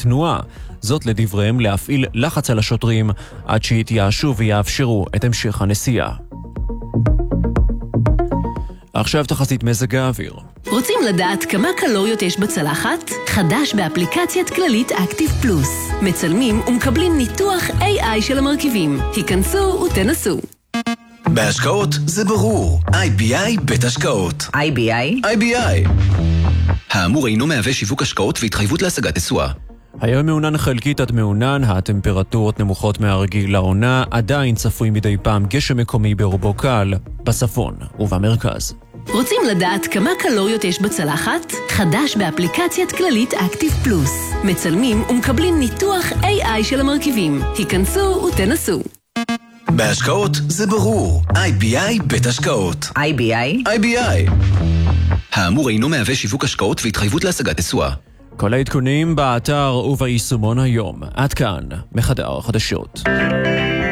תנועה. זאת לדבריהם להפעיל לחץ על השוטרים עד שיתייאשו ויאפשרו את המשך הנסיעה. עכשיו תחזית מזג האוויר. רוצים לדעת כמה קלוריות יש בצלחת? חדש באפליקציית כללית אקטיב פלוס. מצלמים ומקבלים ניתוח AI של המרכיבים. היכנסו ותנסו. בהשקעות זה ברור. IBI בית השקעות. IBI. האמור אינו מהווה שיווק השקעות והתחייבות להשגת תשואה. היום מעונן חלקית עד מעונן, הטמפרטורות נמוכות מהרגיל לעונה, עדיין צפוי מדי פעם גשם מקומי ברובו קל, בצפון ובמרכז. רוצים לדעת כמה קלוריות יש בצלחת? חדש באפליקציית כללית אקטיב פלוס. מצלמים ומקבלים ניתוח AI של המרכיבים. היכנסו ותנסו. בהשקעות זה ברור. IBI בית השקעות. IBI. האמור אינו מהווה שיווק השקעות והתחייבות להשגת תשואה. כל העדכונים באתר וביישומון היום. עד כאן, מחדר חדשות.